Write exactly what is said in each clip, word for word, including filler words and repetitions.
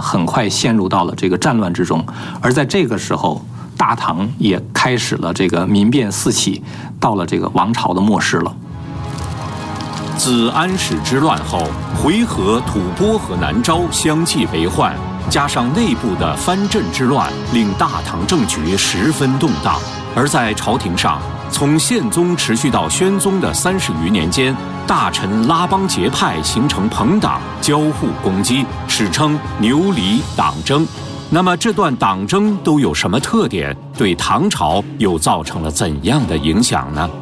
很快陷入到了这个战乱之中。而在这个时候，大唐也开始了这个民变四起，到了这个王朝的末世了。 自安史之乱后，回纥、吐蕃和南诏相继为患，加上内部的藩镇之乱，令大唐政局十分动荡。而在朝廷上，从宪宗持续到宣宗的三十余年间，大臣拉帮结派，形成朋党，交互攻击，史称牛李党争。那么这段党争都有什么特点？对唐朝又造成了怎样的影响呢？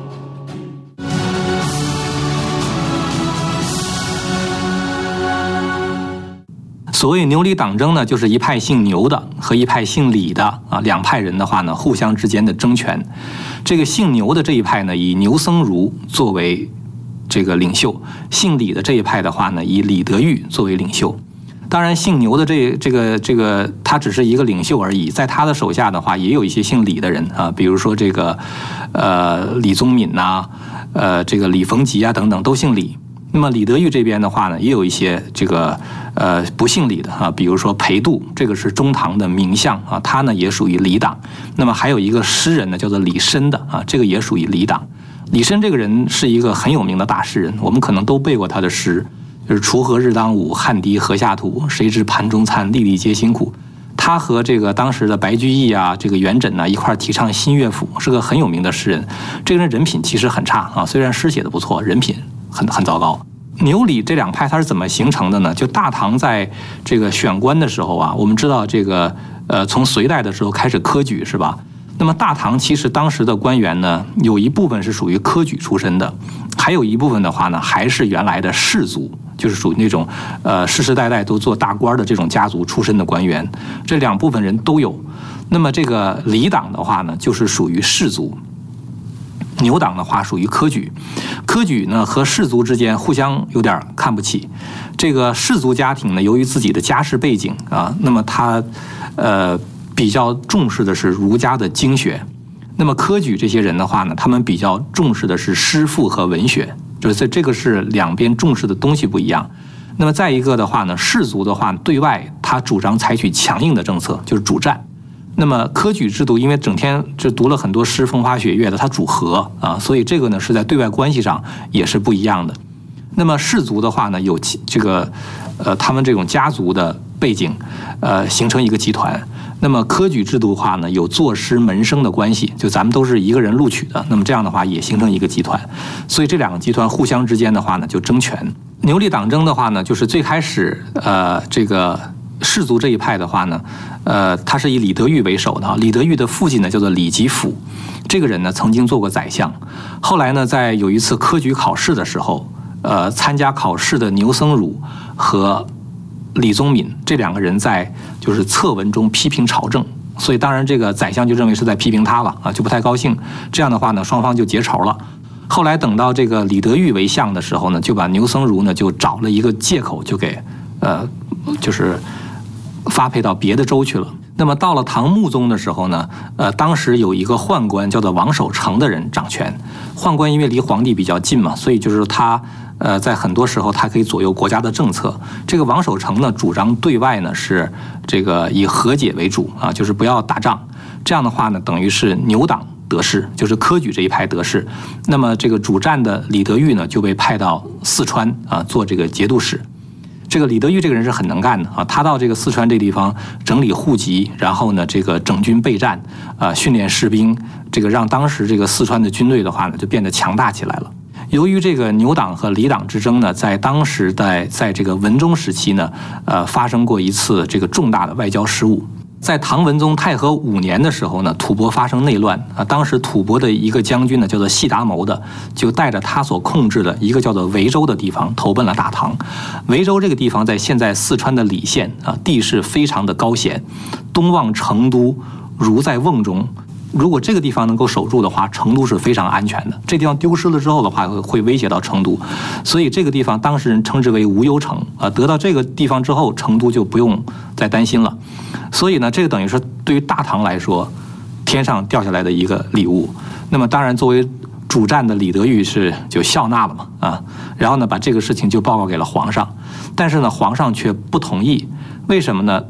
所谓牛李党争呢，就是一派姓牛的和一派姓李的啊，两派人的话呢，互相之间的争权。这个姓牛的这一派呢，以牛僧孺作为这个领袖；姓李的这一派的话呢，以李德裕作为领袖。当然，姓牛的这这个这个他只是一个领袖而已，在他的手下的话，也有一些姓李的人啊，比如说这个呃李宗闵呐、呃这个李逢吉啊等等，都姓李。那么李德裕这边的话呢，也有一些这个呃不姓李的啊，比如说裴度，这个是中唐的名相啊，他呢也属于李党。那么还有一个诗人呢，叫做李绅的啊，这个也属于李党。李绅这个人是一个很有名的大诗人，我们可能都背过他的诗，就是锄禾日当午，汗滴禾下土，谁知盘中餐，粒粒皆辛苦。他和这个当时的白居易啊，这个元稹呢一块提倡新乐府，是个很有名的诗人。这个人人品其实很差啊，虽然诗写的不错，人品很很糟糕。牛李这两派它是怎么形成的呢？就大唐在这个选官的时候啊，我们知道这个呃从隋代的时候开始科举是吧？那么大唐其实当时的官员呢，有一部分是属于科举出身的，还有一部分的话呢，还是原来的士族，就是属于那种呃世世代代都做大官的这种家族出身的官员，这两部分人都有。那么这个李党的话呢，就是属于士族。牛党的话属于科举，科举呢和士族之间互相有点看不起。这个士族家庭呢，由于自己的家世背景啊，那么他呃比较重视的是儒家的经学。那么科举这些人的话呢，他们比较重视的是诗赋和文学，就是这个是两边重视的东西不一样。那么再一个的话呢，士族的话对外他主张采取强硬的政策，就是主战。那么科举制度，因为整天就读了很多诗，风花雪月的，它主和啊，所以这个呢是在对外关系上也是不一样的。那么士族的话呢，有这个呃他们这种家族的背景，呃形成一个集团。那么科举制度的话呢，有作诗门生的关系，就咱们都是一个人录取的，那么这样的话也形成一个集团。所以这两个集团互相之间的话呢，就争权。牛李党争的话呢，就是最开始呃这个。士族这一派的话呢，呃，他是以李德裕为首的啊。李德裕的父亲呢叫做李吉甫，这个人呢曾经做过宰相。后来呢，在有一次科举考试的时候，呃，参加考试的牛僧孺和李宗闵这两个人在就是策文中批评朝政，所以当然这个宰相就认为是在批评他了啊，就不太高兴。这样的话呢，双方就结仇了。后来等到这个李德裕为相的时候呢，就把牛僧孺呢就找了一个借口，就给呃就是。发配到别的州去了。那么到了唐穆宗的时候呢，呃，当时有一个宦官叫做王守成的人掌权。宦官因为离皇帝比较近嘛，所以就是他，呃，在很多时候他可以左右国家的政策。这个王守成呢，主张对外呢是这个以和解为主啊，就是不要打仗。这样的话呢，等于是牛党得势，就是科举这一派得势。那么这个主战的李德裕呢，就被派到四川啊做这个节度使。这个李德裕这个人是很能干的啊，他到这个四川这地方整理户籍，然后呢，这个整军备战，啊，训练士兵，这个让当时这个四川的军队的话呢，就变得强大起来了。由于这个牛党和李党之争呢，在当时在在这个文宗时期呢，呃，发生过一次这个重大的外交失误。在唐文宗太和五年的时候呢，吐蕃发生内乱啊，当时吐蕃的一个将军呢，叫做细达谋的，就带着他所控制的一个叫做维州的地方投奔了大唐。维州这个地方在现在四川的理县啊，地势非常的高险，东望成都，如在瓮中。如果这个地方能够守住的话，成都是非常安全的。这地方丢失了之后的话，会会威胁到成都，所以这个地方当事人称之为无忧城啊。得到这个地方之后，成都就不用再担心了。所以呢，这个等于是对于大唐来说，天上掉下来的一个礼物。那么当然，作为主战的李德裕是就笑纳了嘛啊，然后呢，把这个事情就报告给了皇上，但是呢，皇上却不同意。为什么呢？